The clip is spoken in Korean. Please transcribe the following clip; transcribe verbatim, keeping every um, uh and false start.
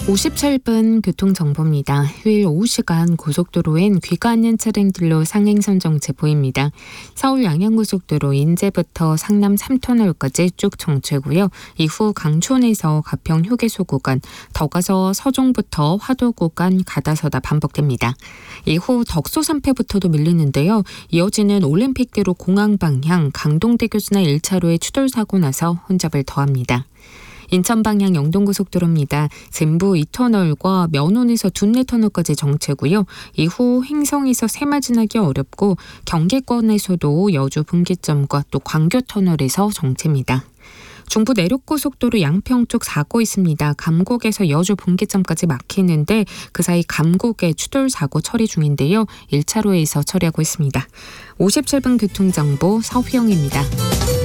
오십칠 분 교통정보입니다. 휴일 오후 시간 고속도로엔 귀가하는 차량들로 상행선 정체 보입니다. 서울 양양고속도로 인제부터 상남 삼 터널까지 쭉 정체고요. 이후 강촌에서 가평 휴게소 구간, 더 가서 서종부터 화도 구간 가다서다 반복됩니다. 이후 덕소 삼 패부터도 밀리는데요. 이어지는 올림픽대로 공항 방향 강동대교 지나 일 차로에 추돌 사고 나서 혼잡을 더합니다. 인천 방향 영동고속도로입니다. 젠부 이 터널과 면원에서 둔내 터널까지 정체고요. 이후 횡성에서 새마 지나기 어렵고 경계권에서도 여주 분기점과 또 광교 터널에서 정체입니다. 중부 내륙고속도로 양평 쪽 사고 있습니다. 감곡에서 여주 분기점까지 막히는데 그 사이 감곡에 추돌 사고 처리 중인데요. 일 차로에서 처리하고 있습니다. 오십칠 분 교통정보 서휘영입니다.